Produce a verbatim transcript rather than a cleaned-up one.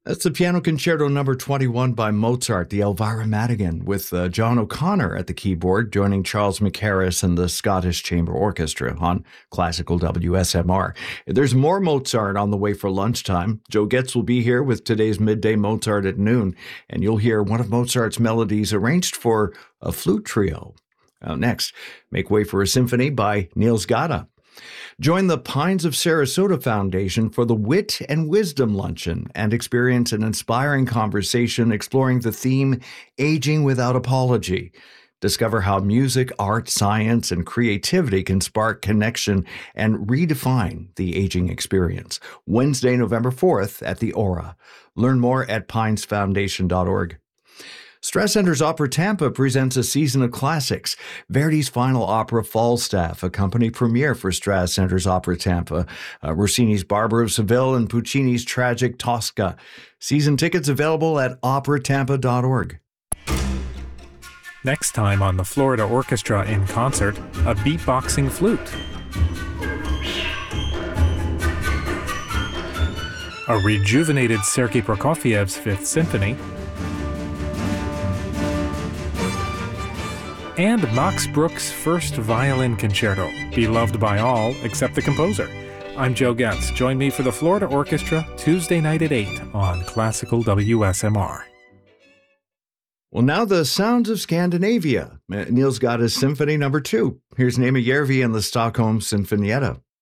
That's the Piano Concerto number twenty-one by Mozart, the Elvira Madigan, with uh, John O'Connor at the keyboard, joining Charles McHarris and the Scottish Chamber Orchestra on Classical W S M R. There's more Mozart on the way for lunchtime. Joe Getz will be here with today's Midday Mozart at noon, and you'll hear one of Mozart's melodies arranged for a flute trio. Uh, next, Make Way for a Symphony by Niels Gade. Join the Pines of Sarasota Foundation for the Wit and Wisdom Luncheon and experience an inspiring conversation exploring the theme Aging Without Apology. Discover how music, art, science, and creativity can spark connection and redefine the aging experience. Wednesday, November fourth at the Aura. Learn more at pines foundation dot org. Stress Center's Opera Tampa presents a season of classics. Verdi's final opera, Falstaff, a company premiere for Strauss Center's Opera Tampa. Uh, Rossini's Barber of Seville and Puccini's tragic Tosca. Season tickets available at opera tampa dot org. Next time on the Florida Orchestra in concert, a beatboxing flute. A rejuvenated Sergei Prokofiev's Fifth Symphony. And Max Bruch's first violin concerto, beloved by all except the composer. I'm Joe Getz. Join me for the Florida Orchestra Tuesday night at eight on Classical W S M R. Well, now the sounds of Scandinavia. Niels Gade's Symphony number two. Here's Nema Järvi and the Stockholm Sinfonietta.